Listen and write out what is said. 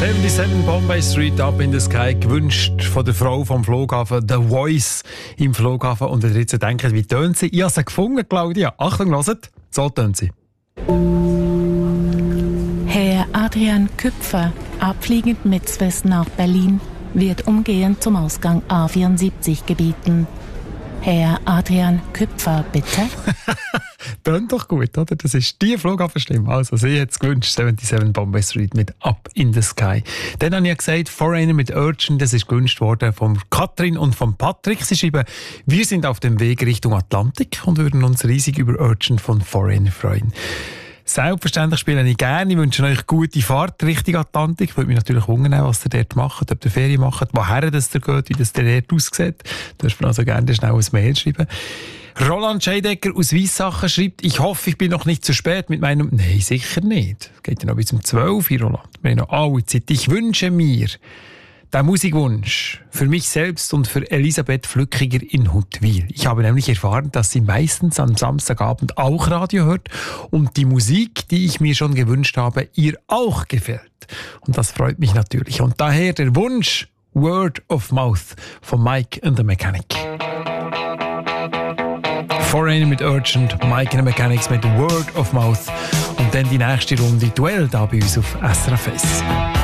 77 Bombay Street, Up in the Sky, gewünscht von der Frau vom Flughafen, The Voice im Flughafen. Und wenn ihr jetzt denkt, wie tönt sie? Ich habe sie gefunden, Claudia. Achtung, hört, so tönt sie. Herr Adrian Küpfer, abfliegend mit Swiss nach Berlin, wird umgehend zum Ausgang A74 gebeten. Herr Adrian Küpfer, bitte. Tönt doch gut, oder? Das ist die Flughafenstimme. Also, sie hat es gewünscht, 77 Bombay Street mit Up in the Sky. Dann habe ich gesagt, Foreigner mit Urgent, das ist gewünscht worden von Katrin und von Patrick. Sie schreiben, wir sind auf dem Weg Richtung Atlantik und würden uns riesig über Urgent von Foreigner freuen. Selbstverständlich spiele ich gerne. Ich wünsche euch gute Fahrt Richtung Atlantik. Ich würde mich natürlich wundern, was ihr dort macht, ob ihr Ferien macht, woher das ihr geht, wie das dort aussieht. Du dürft mir also gerne schnell ein Mail schreiben. Roland Scheidecker aus Weissachen schreibt, ich hoffe, ich bin noch nicht zu spät mit meinem... Nein, sicher nicht. Es geht ja noch bis um 12 Uhr, Roland. Wir haben noch alle Zeit. Ich wünsche mir den Musikwunsch für mich selbst und für Elisabeth Flückiger in Huttwil. Ich habe nämlich erfahren, dass sie meistens am Samstagabend auch Radio hört und die Musik, die ich mir schon gewünscht habe, ihr auch gefällt. Und das freut mich natürlich. Und daher der Wunsch Word of Mouth von Mike and the Mechanic. Foreigner mit Urgent, Mike and the Mechanics mit Word of Mouth und dann die nächste Runde Duell da bei uns auf SRF 1.